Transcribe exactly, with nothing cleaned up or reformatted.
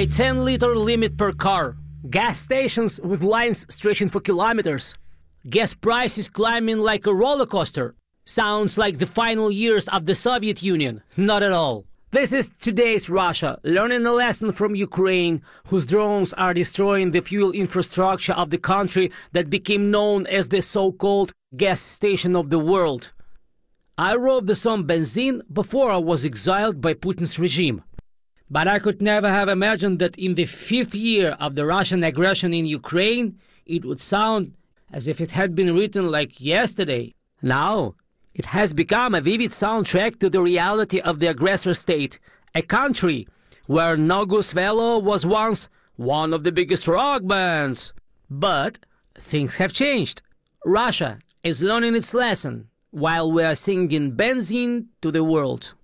a ten liter limit per car, gas stations with lines stretching for kilometers, gas prices climbing like a roller coaster. Sounds like the final years of the Soviet Union. Not at all. This is today's Russia, learning a lesson from Ukraine, whose drones are destroying the fuel infrastructure of the country that became known as the so-called gas station of the world. I wrote the song Benzin before I was exiled by Putin's regime. But I could never have imagined that in the fifth year of the Russian aggression in Ukraine, it would sound as if it had been written like yesterday. Now, it has become a vivid soundtrack to the reality of the aggressor state, a country where Nogus Velo was once one of the biggest rock bands. But things have changed. Russia is learning its lesson, while we are singing Benzin to the world.